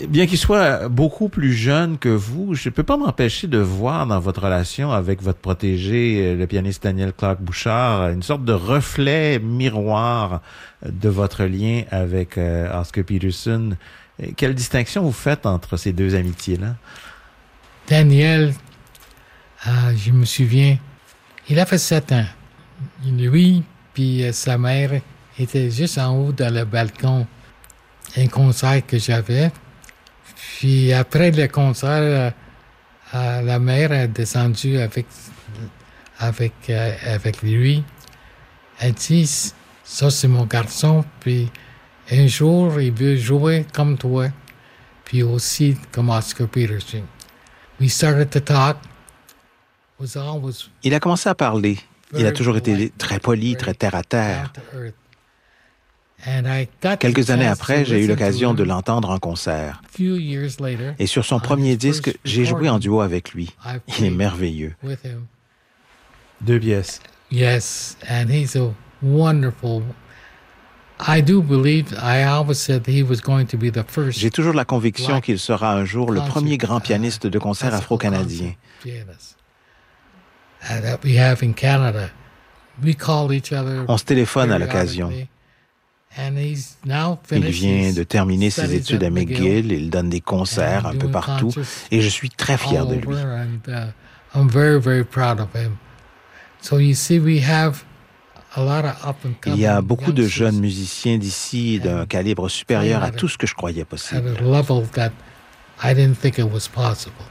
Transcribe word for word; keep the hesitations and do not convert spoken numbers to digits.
Bien qu'il soit beaucoup plus jeune que vous, je ne peux pas m'empêcher de voir dans votre relation avec votre protégé, le pianiste Daniel Clark Bouchard, une sorte de reflet miroir de votre lien avec euh, Oscar Peterson. Quelle distinction vous faites entre ces deux amitiés-là? Daniel, euh, je me souviens, il avait sept ans. Lui puis euh, sa mère étaient juste en haut dans le balcon. Un concert que j'avais. Puis après le concert, euh, la mère est descendue avec, avec, euh, avec lui. Elle dit, ça c'est mon garçon, puis un jour il veut jouer comme toi, puis aussi comme Oscar Peterson. We started to talk. Was always Il a commencé à parler. Il a toujours été très poli, très terre-à-terre. Quelques années après, j'ai eu l'occasion de l'entendre en concert. Et sur son premier disque, j'ai joué en duo avec lui. Il est merveilleux. Deux pièces. Yes, and he's a wonderful. I do believe, I always said he was going to be the first. J'ai toujours la conviction qu'il sera un jour le premier grand pianiste de concert afro-canadien. That we have in Canada. We call each other. On se téléphone à l'occasion. Il vient de terminer ses études à McGill, il donne des concerts un peu partout et je suis très fier de lui. Il y a beaucoup de jeunes musiciens d'ici d'un calibre supérieur à tout ce que je croyais possible.